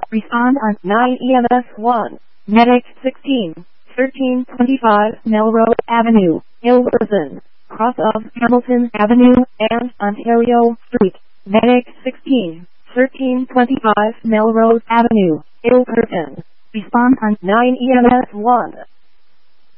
Respond on 9 EMS 1. Medic 16, 1325 Melrose Avenue, Ilverston, cross of Hamilton Avenue and Ontario Street. Medic 16, 1325 Melrose Avenue, Ilverston. Respond on 9 EMS 1.